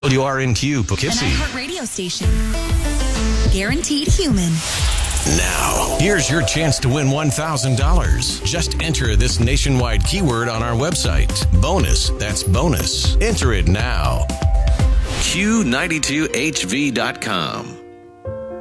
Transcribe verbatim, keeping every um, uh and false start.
W R N Q Poughkeepsie. An iHeart radio station. Guaranteed human. Now, here's your chance to win one thousand dollars. Just enter this nationwide keyword on our website. Bonus, that's bonus. Enter it now. Q ninety-two H V dot com.